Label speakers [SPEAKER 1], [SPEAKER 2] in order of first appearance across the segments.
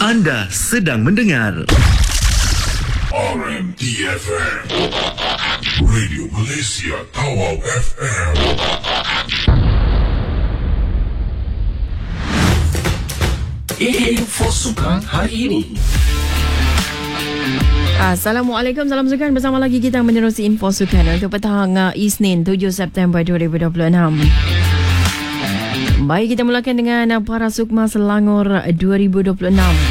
[SPEAKER 1] Anda sedang mendengar
[SPEAKER 2] RMDFM, Radio Malaysia Tawau FM. Info Sukan hari ini.
[SPEAKER 3] Assalamualaikum, salam sukan. Bersama lagi kita menerusi info sukan untuk petang Isnin 7 September 2026. Baik, kita mulakan dengan Para Sukma Selangor 2026.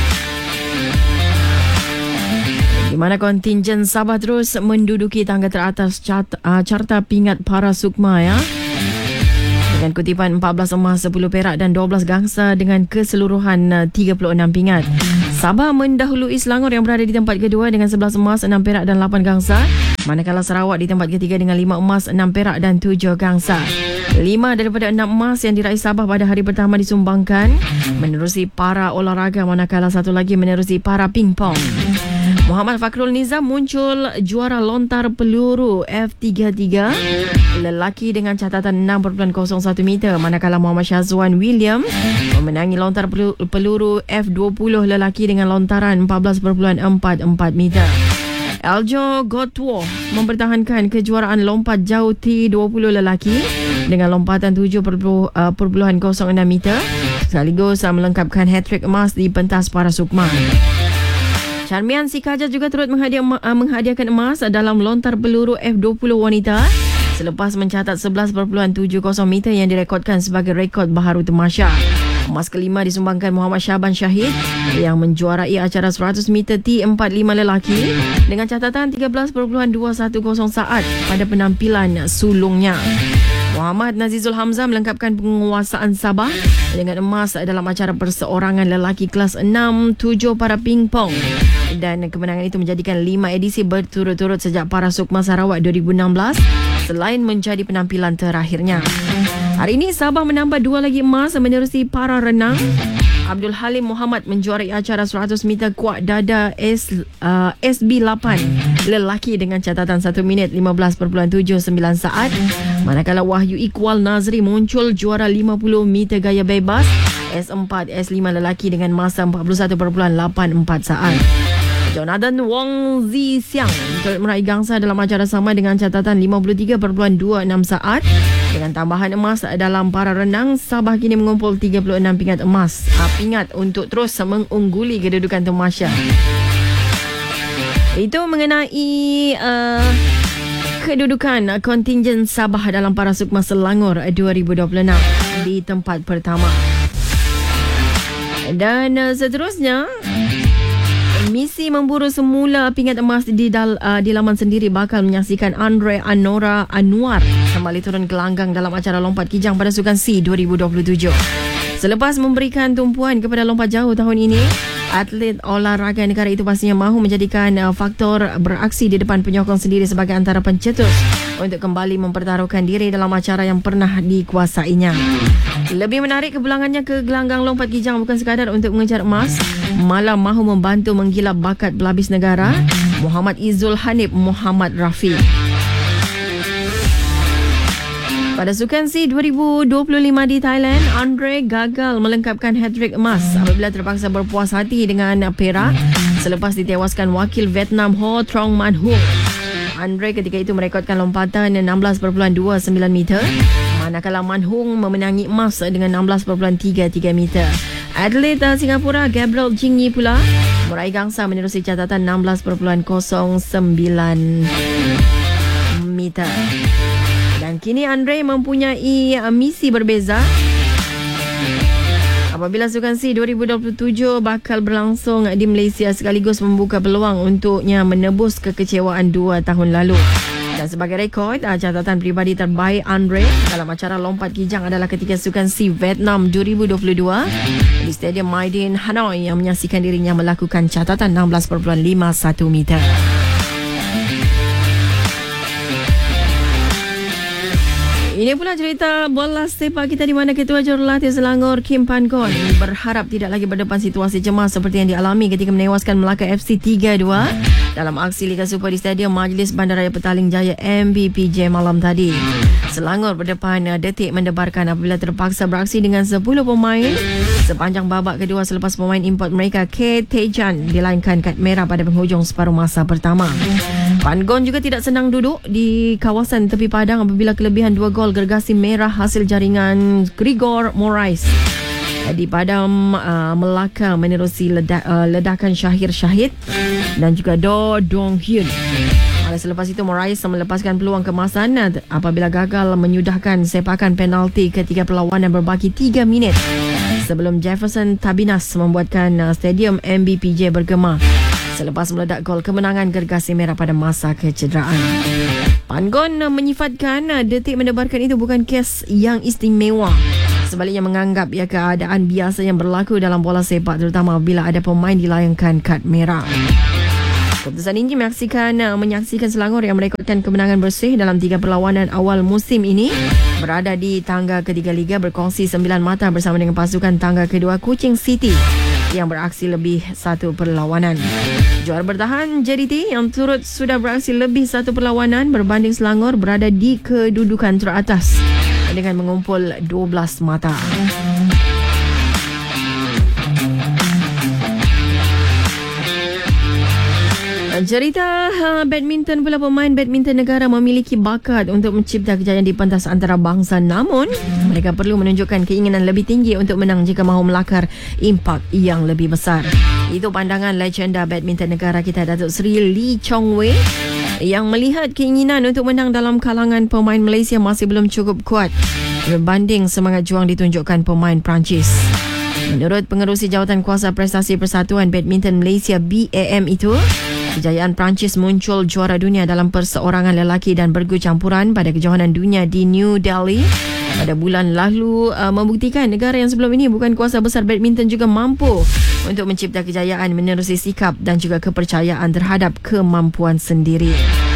[SPEAKER 3] Di mana kontingen Sabah terus menduduki tangga teratas carta pingat Para Sukma ya. Dengan kutipan 14 emas, 10 perak dan 12 gangsa dengan keseluruhan 36 pingat. Sabah mendahului Selangor yang berada di tempat kedua dengan 11 emas, 6 perak dan 8 gangsa. Manakala Sarawak di tempat ketiga dengan 5 emas, 6 perak dan 7 gangsa. 5 daripada 6 emas yang diraih Sabah pada hari pertama disumbangkan menerusi para olahraga, manakala satu lagi menerusi para pingpong. Muhammad Fakhrul Nizam muncul juara lontar peluru F33 lelaki dengan catatan 6.01 meter, manakala Muhammad Syazwan William memenangi lontar peluru F20 lelaki dengan lontaran 14.44 meter. Aljo Gotwo mempertahankan kejuaraan lompat jauh T20 lelaki dengan lompatan 7.06 meter sekaligus melengkapkan hat-trick emas di pentas Para Sukma. Charmian Sikaja juga turut menghadiahkan emas dalam lontar peluru F20 wanita selepas mencatat 11.70 meter yang direkodkan sebagai rekod baharu Temasya. Emas kelima disumbangkan Muhammad Syaban Syahid yang menjuarai acara 100 meter T45 lelaki dengan catatan 13.210 saat pada penampilan sulungnya. Muhammad Nazizul Hamzah melengkapkan penguasaan Sabah dengan emas dalam acara perseorangan lelaki kelas 6-7 para pingpong. Dan kemenangan itu menjadikan 5 edisi berturut-turut sejak Para Sukma Sarawak 2016 selain menjadi penampilan terakhirnya. Hari ini Sabah menambah 2 lagi emas menerusi para renang. Abdul Halim Muhammad menjuarai acara 100 meter kuat dada SB8 lelaki dengan catatan 1 minit 15.79 saat. Manakala Wahyu Iqbal Nazri muncul juara 50 meter gaya bebas S4 S5 lelaki dengan masa 41.84 saat. Jonathan Wong Zi Siang turut meraih gangsa dalam acara sama dengan catatan 53.26 saat. Dengan tambahan emas dalam para renang, Sabah kini mengumpul 36 pingat emas. Pingat untuk terus mengungguli kedudukan Temasya. Itu mengenai kedudukan kontingen Sabah dalam Para Sukma Selangor 2026 di tempat pertama. Dan seterusnya, misi memburu semula pingat emas di laman sendiri bakal menyaksikan Andre Anora Anwar kembali turun ke langgang dalam acara lompat kijang pada Sukan C 2027. Selepas memberikan tumpuan kepada lompat jauh tahun ini, atlet olahraga negara itu pastinya mahu menjadikan faktor beraksi di depan penyokong sendiri sebagai antara pencetus untuk kembali mempertaruhkan diri dalam acara yang pernah dikuasainya. Lebih menarik, kepulangannya ke gelanggang lompat kijang bukan sekadar untuk mengejar emas, malah mahu membantu menggilap bakat pelabis negara Muhammad Izzul Hanif Muhammad Rafi. Pada Sukan C 2025 di Thailand, Andre gagal melengkapkan hat-trick emas apabila terpaksa berpuas hati dengan perak selepas ditewaskan wakil Vietnam Ho Trong Man Hung. Andre ketika itu merekodkan lompatan 16.29 meter, manakala Man Hung memenangi emas dengan 16.33 meter. Atlet Singapura Gabriel Jingyi pula meraih gangsa menerusi catatan 16.09 meter. Dan kini Andre mempunyai misi berbeza apabila Sukan C 2027 bakal berlangsung di Malaysia sekaligus membuka peluang untuknya menebus kekecewaan 2 tahun lalu. Dan sebagai rekod, catatan peribadi terbaik Andre dalam acara lompat kijang adalah ketika Sukan C Vietnam 2022 di Stadium Maidin Hanoi yang menyaksikan dirinya melakukan catatan 16.51 meter. Ini pula cerita bola sepak kita di mana Ketua Jurulatih Selangor Kim Pan Gon berharap tidak lagi berdepan situasi cemas seperti yang dialami ketika menewaskan Melaka FC 3-2 dalam aksi Liga Super di Stadium Majlis Bandaraya Petaling Jaya MBPJ malam tadi. Selangor berdepan detik mendebarkan apabila terpaksa beraksi dengan 10 pemain sepanjang babak kedua selepas pemain import mereka K. Tejan dilainkan kad merah pada penghujung separuh masa pertama. Panggon juga tidak senang duduk di kawasan tepi padang apabila kelebihan 2 gol gergasi merah hasil jaringan Grigor Moraes di padam Melaka menerusi ledakan Syahir Syahid dan juga Do Dong Hyun. Selepas itu Moraes melepaskan peluang kemasan apabila gagal menyudahkan sepakan penalti ketika perlawanan berbaki 3 minit sebelum Jefferson Tabinas membuatkan stadium MBPJ bergema selepas meledak gol kemenangan gergasi merah pada masa kecederaan. Panggon menyifatkan detik mendebarkan itu bukan kes yang istimewa. Sebaliknya menganggap ia keadaan biasa yang berlaku dalam bola sepak terutama bila ada pemain dilayangkan kad merah. Keputusan ini menyaksikan Selangor yang merekodkan kemenangan bersih dalam 3 perlawanan awal musim ini berada di tangga ketiga Liga berkongsi 9 mata bersama dengan pasukan tangga kedua Kuching City yang beraksi lebih 1 perlawanan. Juara bertahan JDT yang turut sudah beraksi lebih 1 perlawanan berbanding Selangor berada di kedudukan teratas dengan mengumpul 12 mata. Cerita badminton pula, pemain badminton negara memiliki bakat untuk mencipta kejayaan di pentas antarabangsa, namun mereka perlu menunjukkan keinginan lebih tinggi untuk menang jika mahu melakar impak yang lebih besar. Itu pandangan legenda badminton negara kita Datuk Seri Lee Chong Wei yang melihat keinginan untuk menang dalam kalangan pemain Malaysia masih belum cukup kuat berbanding semangat juang ditunjukkan pemain Perancis. Menurut pengerusi Jawatan Kuasa Prestasi Persatuan Badminton Malaysia BAM itu, kejayaan Perancis muncul juara dunia dalam perseorangan lelaki dan bergu campuran pada kejohanan dunia di New Delhi pada bulan lalu membuktikan negara yang sebelum ini bukan kuasa besar badminton juga mampu untuk mencipta kejayaan menerusi sikap dan juga kepercayaan terhadap kemampuan sendiri.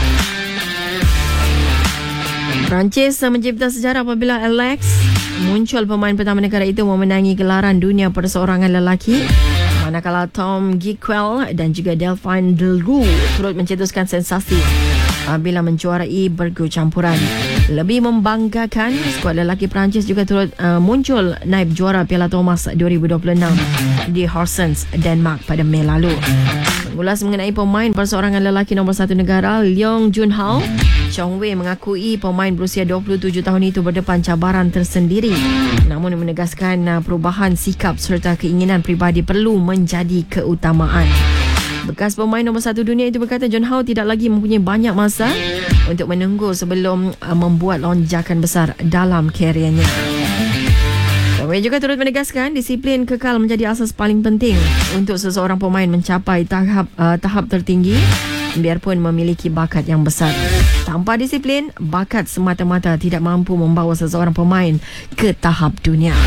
[SPEAKER 3] Perancis mencipta sejarah apabila Alex muncul pemain pertama negara itu memenangi gelaran dunia perseorangan lelaki, manakala Tom Giquel dan juga Delphine Delroux turut mencetuskan sensasi bila menjuarai bergu campuran. Lebih membanggakan, skuad lelaki Perancis juga turut muncul naib juara Piala Thomas 2026 di Horsens, Denmark pada Mei lalu. Mengulas mengenai pemain perseorangan lelaki nombor 1 negara Leong Junhao, Chong Wei mengakui pemain berusia 27 tahun itu berdepan cabaran tersendiri, namun menegaskan perubahan sikap serta keinginan peribadi perlu menjadi keutamaan. Bekas pemain nombor 1 dunia itu berkata Junhao tidak lagi mempunyai banyak masa untuk menunggu sebelum membuat lonjakan besar dalam kariernya. Wei juga turut menegaskan disiplin kekal menjadi asas paling penting untuk seseorang pemain mencapai tahap tertinggi biarpun memiliki bakat yang besar. Tanpa disiplin, bakat semata-mata tidak mampu membawa seseorang pemain ke tahap dunia.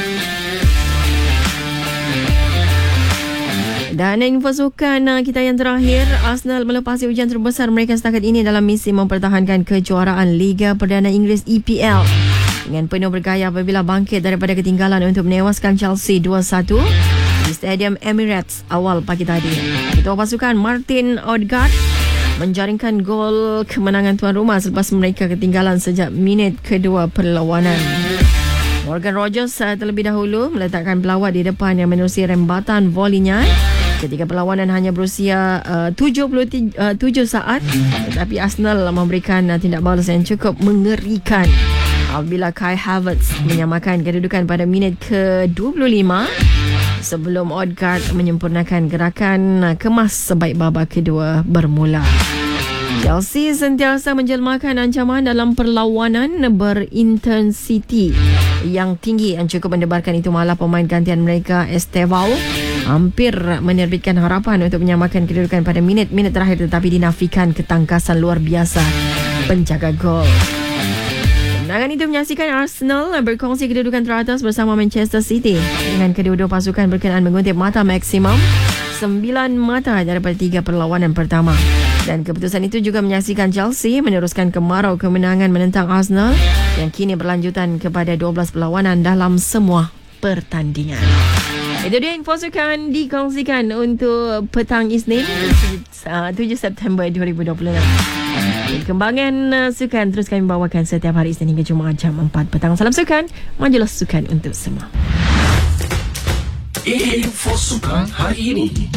[SPEAKER 3] Dan info sukan kita yang terakhir, Arsenal melepasi ujian terbesar mereka setakat ini dalam misi mempertahankan kejuaraan Liga Perdana Inggeris EPL dengan penuh bergaya apabila bangkit daripada ketinggalan untuk menewaskan Chelsea 2-1 di Stadium Emirates awal pagi tadi. Ketua pasukan Martin Odegaard menjaringkan gol kemenangan tuan rumah selepas mereka ketinggalan sejak minit kedua perlawanan. Morgan Rogers terlebih dahulu meletakkan pelawat di depan yang menerusi rembatan volinya ketika perlawanan hanya berusia 77 saat, tetapi Arsenal memberikan tindak balas yang cukup mengerikan apabila Kai Havertz menyamakan kedudukan pada minit ke-25 sebelum Odegaard menyempurnakan gerakan kemas sebaik babak kedua bermula. Chelsea sentiasa menjelmakan ancaman dalam perlawanan berintensiti yang tinggi yang cukup mendebarkan itu malah pemain gantian mereka Estevao hampir menerbitkan harapan untuk menyamakan kedudukan pada minit-minit terakhir, tetapi dinafikan ketangkasan luar biasa penjaga gol. Kemenangan itu menyaksikan Arsenal berkongsi kedudukan teratas bersama Manchester City dengan kedua-dua pasukan berkenaan mengutip mata maksimum 9 mata daripada 3 perlawanan pertama. Dan keputusan itu juga menyaksikan Chelsea meneruskan kemarau kemenangan menentang Arsenal yang kini berlanjutan kepada 12 perlawanan dalam semua pertandingan. Itu dia info sukan dikongsikan untuk petang Isnin 7 September 2026. Kembangan sukan terus kami bawakan setiap hari Isnin hingga Jumaat jam 4 petang. Salam sukan, majulah sukan untuk semua.
[SPEAKER 2] Info Sukan hari ini.